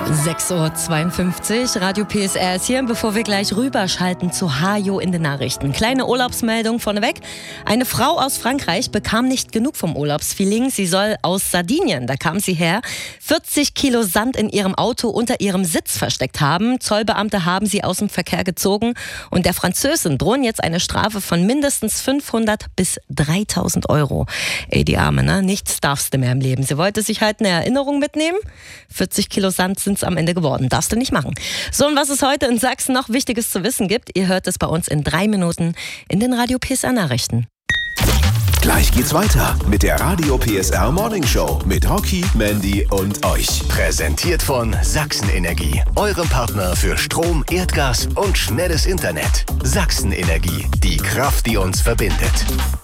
6:52 Uhr, Radio PSR ist hier. Bevor wir gleich rüberschalten zu Hajo in den Nachrichten. Kleine Urlaubsmeldung vorneweg. Eine Frau aus Frankreich bekam nicht genug vom Urlaubsfeeling. Sie soll aus Sardinien, da kam sie her, 40 Kilo Sand in ihrem Auto unter ihrem Sitz versteckt haben. Zollbeamte haben sie aus dem Verkehr gezogen. Und der Französin drohen jetzt eine Strafe von mindestens 500 bis 3.000 Euro. Ey, die Arme, ne? Nichts darfst du mehr im Leben. Sie wollte sich halt eine Erinnerung mitnehmen. 40 Kilo Sand sind es am Ende geworden. Darfst du nicht machen. So, und was es heute in Sachsen noch Wichtiges zu wissen gibt, ihr hört es bei uns in 3 Minuten in den Radio PSR Nachrichten. Gleich geht's weiter mit der Radio PSR Morning Show mit Rocky, Mandy und euch. Präsentiert von Sachsen-Energie, eurem Partner für Strom, Erdgas und schnelles Internet. Sachsen-Energie, die Kraft, die uns verbindet.